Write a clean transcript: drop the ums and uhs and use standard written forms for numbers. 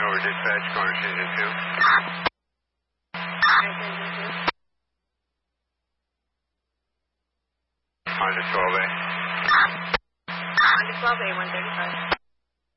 over dispatch, corner engine 2. Honda 12A. Honda 12A, 135.